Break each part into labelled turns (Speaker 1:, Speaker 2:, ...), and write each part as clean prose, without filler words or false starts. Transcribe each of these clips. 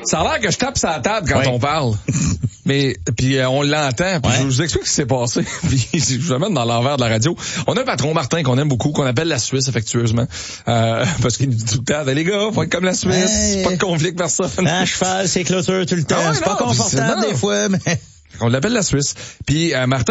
Speaker 1: Ça a l'air que je tape sur la table quand on parle. Mais puis on l'entend. Puis je vous explique ce qui s'est passé. Puis je vous amène dans l'envers de la radio. On a un patron Martin qu'on aime beaucoup, qu'on appelle la Suisse affectueusement, parce qu'il nous dit tout le temps, les gars, faut être comme la Suisse, pas de conflit avec personne.
Speaker 2: À cheval, c'est clôture tout le temps. C'est pas confortable des fois, mais.
Speaker 1: On l'appelle la Suisse. Puis Martin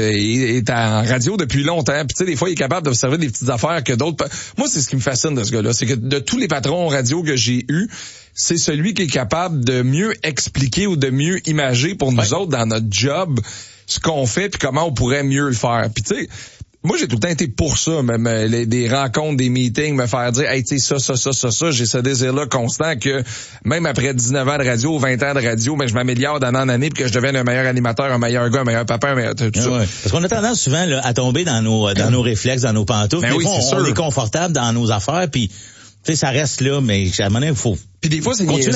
Speaker 1: est en radio depuis longtemps. Puis tu sais, des fois, il est capable d'observer des petites affaires que d'autres... Moi, c'est ce qui me fascine de ce gars-là. C'est que de tous les patrons radio que j'ai eus, c'est celui qui est capable de mieux expliquer ou de mieux imager pour nous autres dans notre job ce qu'on fait puis comment on pourrait mieux le faire. Puis tu sais... Moi, j'ai tout le temps été pour ça, même des rencontres, des meetings, me faire dire, hey, tu sais, ça, j'ai ce désir-là constant que même après 19 ans de radio, 20 ans de radio, je m'améliore d'année en année puis que je devienne un meilleur animateur, un meilleur gars, un meilleur papa, un meilleur tout ça.
Speaker 2: Ouais. Parce qu'on a tendance souvent là, à tomber dans nos réflexes, dans nos pantoufles. Des fois, on est confortable dans nos affaires, puis tu sais, ça reste là, mais à un moment donné, il faut...
Speaker 1: Puis des fois, c'est niaiseux.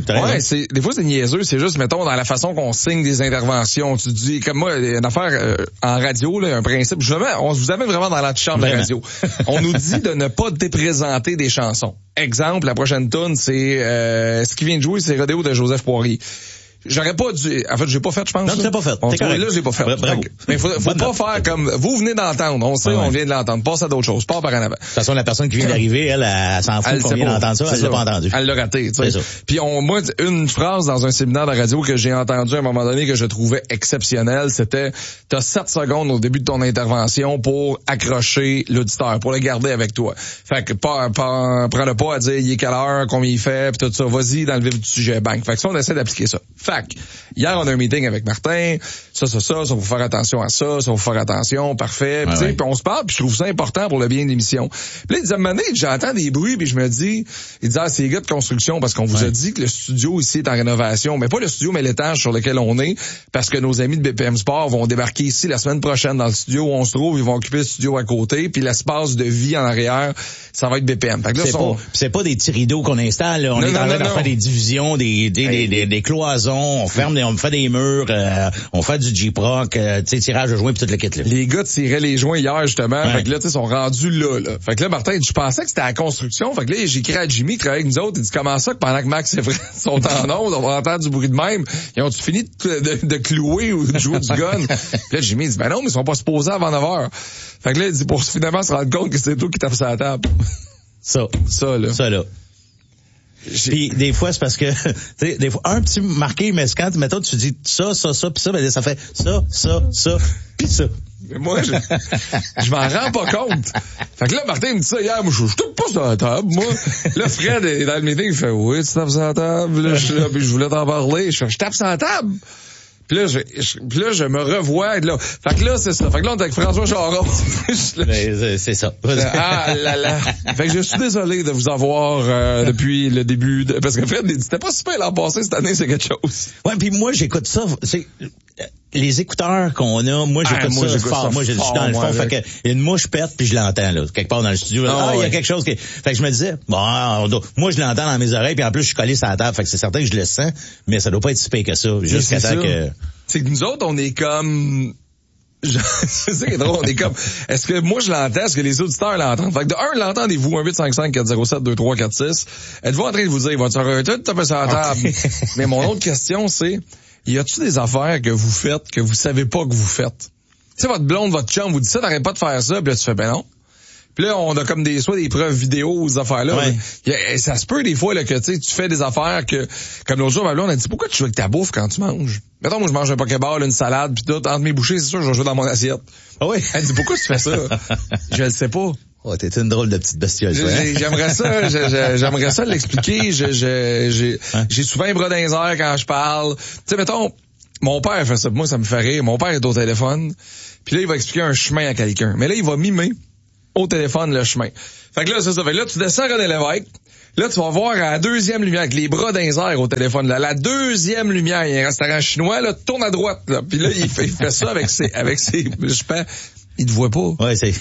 Speaker 1: Des fois, c'est niaiseux. C'est juste, mettons, dans la façon qu'on signe des interventions. Tu dis, comme moi, une affaire en radio, là, un principe. On vous amène vraiment dans la chambre de radio. On nous dit de ne pas déprésenter des chansons. Exemple, la prochaine tune, c'est ce qui vient de jouer, c'est Rodéo de Joseph Poirier. J'aurais pas dû... En fait, j'ai pas fait, je pense.
Speaker 2: Non, tu l'as pas fait. T'es correct.
Speaker 1: Là, j'ai pas fait.
Speaker 2: Bravo.
Speaker 1: Mais faut pas faire comme... Vous venez d'entendre. On sait, on vient de l'entendre. Passe à d'autres choses. Pas par en avant. De toute
Speaker 2: façon, la personne qui vient d'arriver, elle s'en fout qu'on vient d'entendre ça. Elle l'a pas entendu.
Speaker 1: Elle l'a raté, tu sais. Puis moi, une phrase dans un séminaire de radio que j'ai entendu à un moment donné que je trouvais exceptionnelle, c'était, t'as 7 secondes au début de ton intervention pour accrocher l'auditeur, pour le garder avec toi. Fait que prends-le pas à dire, il est quelle heure, combien il fait, pis tout ça. Vas-y dans le vif du sujet. Bang. Fait que ça, on essaie d'appliquer ça. Fait que, hier, on a un meeting avec Martin, ça, faut faire attention à ça faut faire attention, parfait. Puis puis on se parle, puis je trouve ça important pour le bien de l'émission. Puis là, il dit, à un moment donné, j'entends des bruits, puis je me dis, c'est les gars de construction, parce qu'on vous a dit que le studio ici est en rénovation, mais pas le studio, mais l'étage sur lequel on est, parce que nos amis de BPM Sport vont débarquer ici la semaine prochaine dans le studio où on se trouve, ils vont occuper le studio à côté, puis l'espace de vie en arrière, ça va être BPM. Fait que là,
Speaker 2: c'est pas des petits rideaux qu'on installe, là. On est en train de faire des divisions, des cloisons, on fait des murs, on fait du J-Proc, tirage de joints pis toute le kit, là.
Speaker 1: Les gars tiraient les joints hier, justement. Fait que là, ils sont rendus là. Fait que là, Martin, je pensais que c'était à la construction. Fait que là, j'ai écrit à Jimmy, qui travaille avec nous autres. Il dit, comment ça que pendant que Max et Fred sont en onde, on va entendre du bruit de même. Ils ont-tu fini de clouer ou de jouer du gun? Puis là, Jimmy, il dit, non, mais ils sont pas supposés avant 9 heures. Fait que là, il dit, pour finalement se rendre compte que c'est toi qui tape sur la table.
Speaker 2: Ça, là. Puis des fois c'est parce que tu sais des fois un petit marqué mais quand mettons tu dis ça puis ça ben ça fait ça puis ça.
Speaker 1: Mais moi je m'en rends pas compte. Fait que là Martin me dit ça hier, moi je tape pas sur la table moi. Là Fred est dans le meeting, il fait oui, tu tapes sur la table. Là je voulais t'en parler, je tape sur la table. Puis là, je me revois là. Fait que là, c'est ça. Fait que là, on est avec François Charon.
Speaker 2: C'est ça.
Speaker 1: Ah là là. Fait que je suis désolé de vous avoir depuis le début. Parce que Fred, c'était pas super l'an passé, cette année, c'est quelque chose.
Speaker 2: Ouais, puis moi, j'écoute ça. Les écouteurs qu'on a, moi, j'écoute ça fort. Moi, je suis dans le fond. Fait que une mouche pète, puis je l'entends, là. Quelque part dans le studio. Il y a quelque chose qui... Fait que je me disais, moi, je l'entends dans mes oreilles, puis en plus, je suis collé sur la table. Fait que c'est certain que je le sens, mais ça doit pas être si pire que ça. Jusqu'à temps que...
Speaker 1: C'est que nous autres, on est comme... c'est ça qui est drôle, on est comme... Est-ce que moi je l'entends? Est-ce que les auditeurs l'entendent? Fait que de un, l'entendez-vous? 1-855-407-2346. Êtes-vous en train de vous dire, va-tu arrêter de taper sur la table? Mais mon autre question, c'est, y a-tu des affaires que vous faites que vous savez pas que vous faites? Tu sais, votre blonde, votre chum vous dit ça, t'arrêtes pas de faire ça, puis là tu fais, ben non. Puis là, on a comme soit des preuves vidéo ou ces affaires-là. Ouais. Ça se peut des fois là, que tu fais des affaires que, comme l'autre jour, ma blonde a dit, pourquoi tu joues avec ta bouffe quand tu manges? Mettons, moi, je mange un Pokéball, une salade, puis tout, entre mes bouchées, c'est sûr, je vais jouer dans mon assiette.
Speaker 2: Ah oui?
Speaker 1: Elle dit, pourquoi tu fais ça? Je le sais pas.
Speaker 2: Oh, t'es une drôle de petite bestiole, toi, hein?
Speaker 1: J'aimerais ça l'expliquer. J'ai souvent un bras dans les airs quand je parle. Tu sais, mettons, mon père fait ça. Moi, ça me fait rire. Mon père est au téléphone. Puis là, il va expliquer un chemin à quelqu'un. Mais là, il va mimer au téléphone le chemin. Fait que là, c'est ça. Fait que là, tu descends René Lévesque. Là, tu vas voir à la deuxième lumière, avec les bras dans les airs au téléphone, là. La deuxième lumière, il y a un restaurant chinois, là, tourne à droite, là. Puis là, il fait ça avec ses, je pense, il te voit pas.
Speaker 2: Ouais, c'est...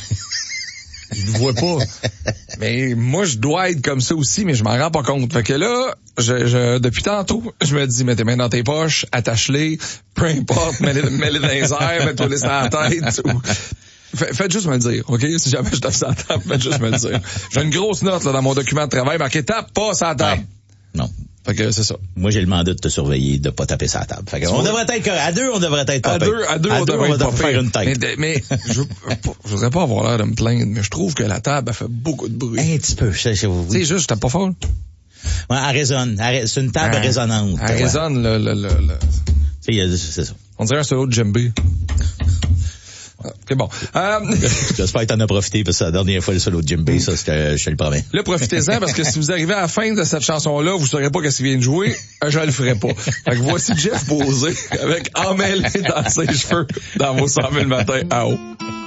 Speaker 1: Il te voit pas. Mais moi, je dois être comme ça aussi, mais je m'en rends pas compte. Fait que là, depuis tantôt, je me dis, mets tes mains dans tes poches, attache-les, peu importe, mets-les dans les airs, mets-toi-les sur la tête. Faites juste me le dire, OK? Si jamais je tape sur la table, faites juste me le dire. J'ai une grosse note là dans mon document de travail marqué « Tape pas sur la table ».
Speaker 2: Non.
Speaker 1: Fait Fait que c'est ça.
Speaker 2: Moi, j'ai le mandat de te surveiller, de pas taper sa table. Fait que on devrait être, à deux, on devrait être pas
Speaker 1: à deux, on devrait faire une tête. Mais je voudrais pas avoir l'air de me plaindre, mais je trouve que la table, elle fait beaucoup de bruit.
Speaker 2: Un petit peu,
Speaker 1: tu sais, juste, je tape pas fort.
Speaker 2: Ouais, elle résonne. C'est une table résonnante.
Speaker 1: Elle résonne,
Speaker 2: c'est ça.
Speaker 1: On dirait un solo de djembé. C'est bon.
Speaker 2: J'espère que t'en as profité parce que c'est la dernière fois le solo de djembé, ça, je te le promets.
Speaker 1: Là, profitez-en parce que si vous arrivez à la fin de cette chanson-là, vous saurez pas qu'est-ce qu'il vient de jouer, je le ferai pas. Fait que voici Jeff posé avec emmêlé dans ses cheveux dans vos 100 000 matins à haut.